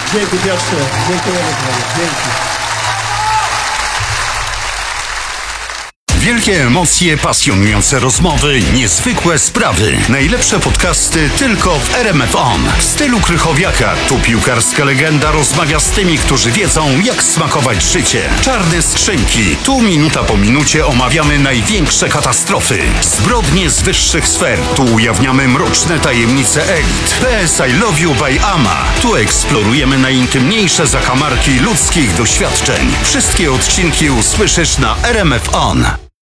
Dzięki Piotrze, dziękujemy panu, dzięki. Wielkie emocje, pasjonujące rozmowy, niezwykłe sprawy. Najlepsze podcasty tylko w RMF On. W stylu Krychowiaka. Tu piłkarska legenda rozmawia z tymi, którzy wiedzą, jak smakować życie. Czarne skrzynki. Tu minuta po minucie omawiamy największe katastrofy. Zbrodnie z wyższych sfer. Tu ujawniamy mroczne tajemnice elit. PS I Love You by Ama. Tu eksplorujemy najintymniejsze zakamarki ludzkich doświadczeń. Wszystkie odcinki usłyszysz na RMF On.